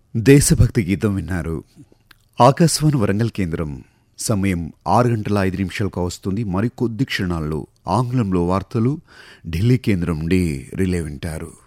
దేశభక్తి గీతం విన్నారు. ఆకాశవాణి వరంగల్ కేంద్రం. సమయం 6:05 వస్తుంది. మరికొద్ది క్షణాల్లో ఆంగ్లంలో వార్తలు ఢిల్లీ కేంద్రం నుండి రిలే వింటారు.